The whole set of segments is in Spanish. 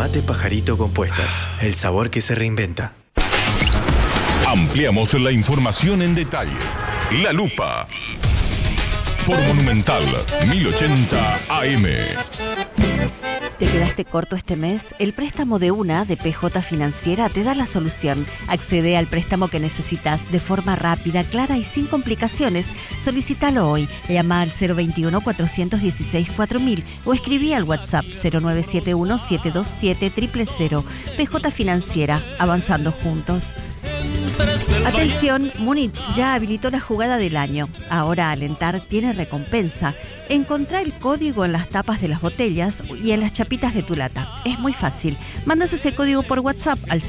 Mate Pajarito Compuestas, el sabor que se reinventa. Ampliamos la información en detalles. La Lupa. Por Monumental 1080 AM. ¿Te quedaste corto este mes? El préstamo de una de PJ Financiera te da la solución. Accede al préstamo que necesitas de forma rápida, clara y sin complicaciones. Solicítalo hoy. Llama al 021-416-4000 o escribí al WhatsApp 0971-727-000. PJ Financiera, avanzando juntos. Atención, Múnich ya habilitó la jugada del año. Ahora Alentar tiene recompensa. Encontrá el código en las tapas de las botellas y en las chapitas de tu lata. Es muy fácil. Mandas ese código por WhatsApp al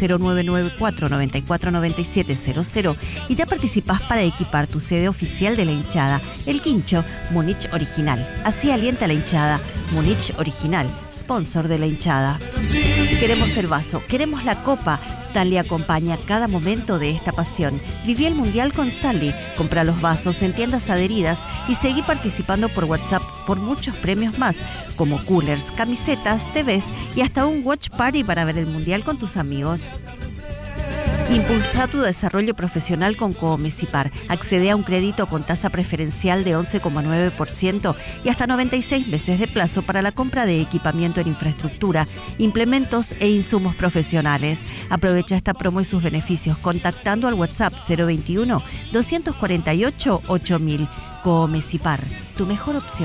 0994-949700 y ya participás para equipar tu sede oficial de la hinchada, el Quincho Múnich Original. Así alienta la hinchada. Múnich Original, sponsor de la hinchada. Queremos el vaso, queremos la copa. Stanley acompaña cada momento de esta pasión. Viví el Mundial con Stanley. Compra los vasos en tiendas adheridas y seguí participando por WhatsApp por muchos premios más, como coolers, camisetas, TVs y hasta un watch party para ver el Mundial con tus amigos. Impulsa tu desarrollo profesional con Coomecipar. Accede a un crédito con tasa preferencial de 11,9% y hasta 96 meses de plazo para la compra de equipamiento en infraestructura, implementos e insumos profesionales. Aprovecha esta promo y sus beneficios contactando al WhatsApp 021-248-8000. Coomecipar, tu mejor opción.